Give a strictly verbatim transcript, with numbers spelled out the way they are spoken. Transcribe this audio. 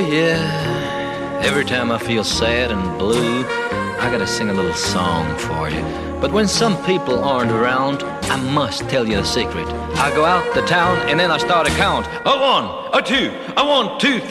yeah, every time I feel sad and blue, I gotta sing a little song for you. But when some people aren't around, I must tell you a secret. I go out to town and then I start a count. A one, a two, a one, two,